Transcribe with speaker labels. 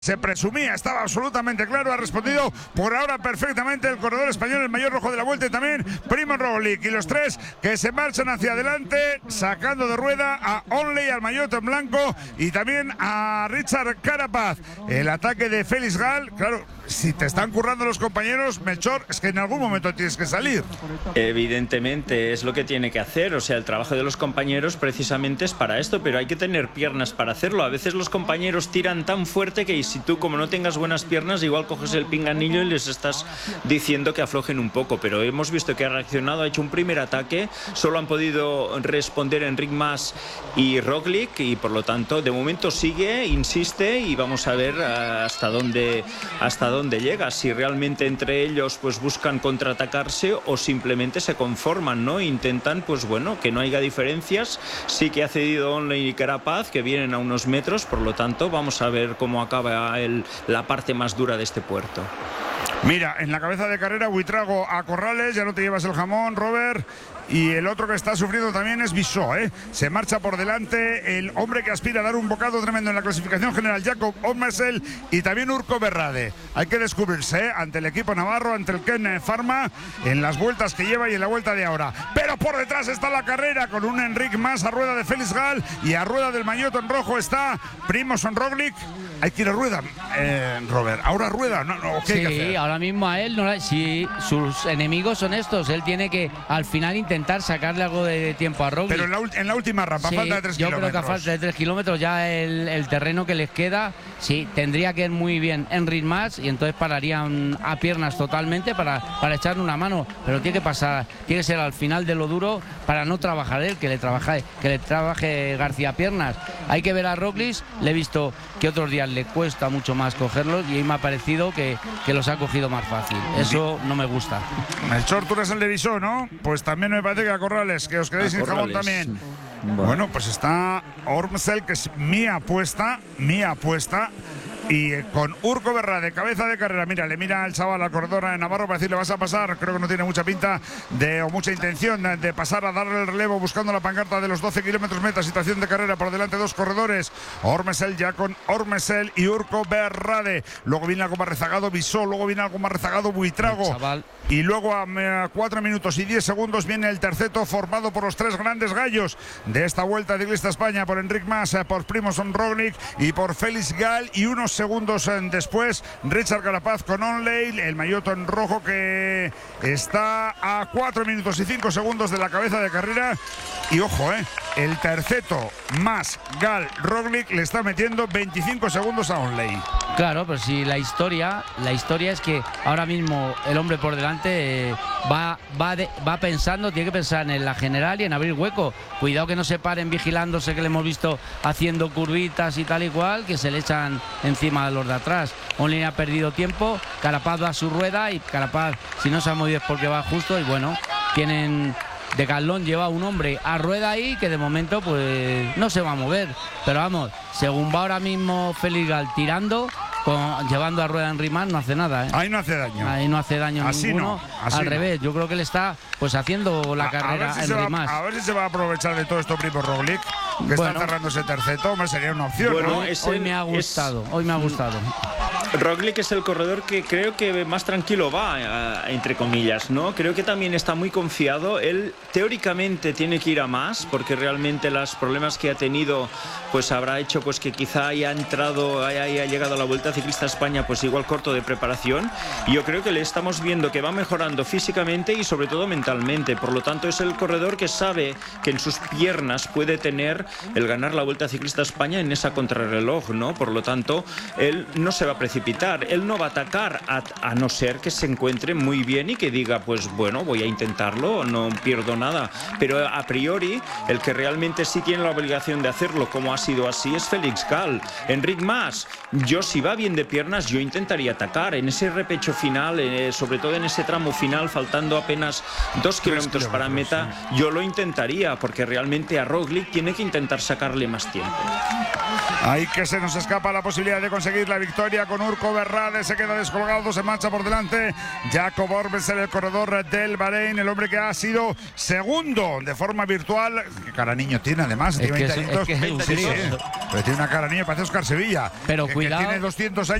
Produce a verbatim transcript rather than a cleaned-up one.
Speaker 1: Se presumía, estaba absolutamente claro, ha respondido por ahora perfectamente el corredor español, el mayor rojo de la vuelta, y también Primož Roglič, y los tres que se marchan hacia adelante, sacando de rueda a Onley, al maillot en blanco, y también a Richard Carapaz. El ataque de Felix Gall, claro, si te están currando los compañeros, Melchor, es que en algún momento tienes que salir.
Speaker 2: Evidentemente, es lo que tiene que hacer, o sea, el trabajo de los compañeros precisamente es para esto, pero hay que tener piernas para hacerlo. A veces los compañeros tiran tan fuerte que si tú, como no tengas buenas piernas, igual coges el pinganillo y les estás diciendo que aflojen un poco, pero hemos visto que ha reaccionado, ha hecho un primer ataque, solo han podido responder Enric Mas y Roglič, y por lo tanto de momento sigue, insiste, y vamos a ver hasta dónde hasta dónde llega, si realmente entre ellos pues buscan contraatacarse o simplemente se conforman, ¿no? Intentan, pues bueno, que no haya diferencias. Sí que ha cedido Onley y Carapaz, que vienen a unos metros, por lo tanto vamos a ver cómo acaba el, la parte más dura de este puerto.
Speaker 1: Mira, en la cabeza de carrera, Buitrago a Corrales, ya no te llevas el jamón, Robert. Y el otro que está sufriendo también es Bissó, ¿eh? Se marcha por delante el hombre que aspira a dar un bocado tremendo en la clasificación general, Jakob Omersel, y también Urco Berrade. Hay que descubrirse, ¿eh? Ante el equipo navarro, ante el Ken Pharma, en las vueltas que lleva y en la vuelta de ahora. Pero por detrás está la carrera con un Enric Mas a rueda de Felix Gall, y a rueda del maillot en rojo está Primož Roglič. Hay que ir a rueda, eh, Robert. Ahora rueda, ¿no? no ¿qué
Speaker 3: sí,
Speaker 1: hay que hacer?
Speaker 3: Ahora mismo a él, no la, si sus enemigos son estos, él tiene que al final intentar sacarle algo de tiempo a Roglič.
Speaker 1: Pero en la, en la última rampa,
Speaker 3: sí,
Speaker 1: falta de tres
Speaker 3: yo
Speaker 1: kilómetros.
Speaker 3: Yo creo que a falta de tres kilómetros ya el, el terreno que les queda, sí, tendría que ir muy bien Enric Mas, y entonces pararían a piernas totalmente para, para echarle una mano. Pero tiene que pasar, tiene que ser al final de lo duro para no trabajar él, que le trabaje, que le trabaje García piernas. Hay que ver a Roglič, le he visto que otros días le cuesta mucho más cogerlos, y ahí me ha parecido que, que los ha cogido más fácil. Eso no me gusta.
Speaker 1: Melchor, tú eres el de Bissó, ¿no? Pues también me parece que a Corrales, que os quedéis sin jamón también. Bueno. bueno, pues está Omersel, que es mi apuesta, mi apuesta. Y con Urco Berrade, cabeza de carrera, mira, le mira al chaval, al corredor Navarro, para decirle: vas a pasar. Creo que no tiene mucha pinta de, o mucha intención de pasar a darle el relevo, buscando la pancarta de los doce kilómetros meta. Situación de carrera, por delante dos corredores, Omersel ya con Omersel y Urco Berrade. Luego viene algo más rezagado Bissó, luego viene algo más rezagado Buitrago. Y luego a cuatro minutos y diez segundos viene el terceto, formado por los tres grandes gallos de esta Vuelta Ciclista España, por Enric Mas, por Primož Roglič y por Felix Gall. Y unos segundos después, Richard Carapaz con Onley, el maillot en rojo, que está a cuatro minutos y cinco segundos de la cabeza de carrera. Y ojo, eh, el terceto más Gall Roglič le está metiendo veinticinco segundos a Onley.
Speaker 3: Claro, pero si la historia, la historia es que ahora mismo el hombre por delante eh, va, va, de, va pensando, tiene que pensar en la general y en abrir hueco. Cuidado que no se paren vigilándose, que le hemos visto haciendo curvitas y tal y cual, que se le echan encima de los de atrás. Onley ha perdido tiempo, Carapaz va a su rueda, y Carapaz, si no se ha movido es porque va justo, y bueno, tienen... De Carlón lleva un hombre a rueda ahí que de momento pues no se va a mover. Pero vamos, según va ahora mismo Felix Gall tirando, con, llevando a rueda en Enric Mas, no hace nada, ¿eh?
Speaker 1: Ahí no hace daño.
Speaker 3: Ahí no hace daño
Speaker 1: así
Speaker 3: ninguno.
Speaker 1: No, así
Speaker 3: Al
Speaker 1: no.
Speaker 3: revés, yo creo que él está pues haciendo la
Speaker 1: a,
Speaker 3: carrera
Speaker 1: a ver si
Speaker 3: Enric
Speaker 1: va,
Speaker 3: Mas.
Speaker 1: A ver si se va a aprovechar de todo esto Primož Roglič, que
Speaker 3: bueno,
Speaker 1: está cerrando ese terceto. Hombre, sería una opción,
Speaker 2: bueno,
Speaker 1: ¿no?
Speaker 2: es
Speaker 3: Hoy
Speaker 2: el,
Speaker 3: me ha gustado,
Speaker 2: es...
Speaker 3: hoy me ha gustado.
Speaker 2: Roglič es el corredor que creo que más tranquilo va, entre comillas, ¿no? Creo que también está muy confiado. Él teóricamente tiene que ir a más, porque realmente los problemas que ha tenido pues habrá hecho pues que quizá haya entrado, haya, haya llegado a la Vuelta Ciclista España pues igual corto de preparación. Y yo creo que le estamos viendo que va mejorando físicamente y sobre todo mentalmente. Por lo tanto, es el corredor que sabe que en sus piernas puede tener el ganar la Vuelta Ciclista España en esa contrarreloj, ¿no? Por lo tanto, él no se va a precipitar. Él no va a atacar a, a no ser que se encuentre muy bien y que diga, pues bueno, voy a intentarlo, no pierdo nada. Pero a priori, el que realmente sí tiene la obligación de hacerlo, como ha sido así, es Felix Gall. Enric Mas, yo si va bien de piernas, yo intentaría atacar en ese repecho final, eh, sobre todo en ese tramo final, faltando apenas dos kilómetros para meta, sí. Yo lo intentaría, porque realmente a Roglič tiene que intentar sacarle más tiempo.
Speaker 1: Ahí que se nos escapa la posibilidad de conseguir la victoria con Urko Berrade, se queda descolgado, se marcha por delante. Jacob Ormsel, el corredor del Bahrein, el hombre que ha sido segundo de forma virtual. ¿Qué cara niño tiene además?
Speaker 3: Es que es, es, que es
Speaker 1: sí, pero tiene una cara niño, parece Oscar Sevilla.
Speaker 3: Pero
Speaker 1: que,
Speaker 3: cuidado.
Speaker 1: Que tiene doscientos años.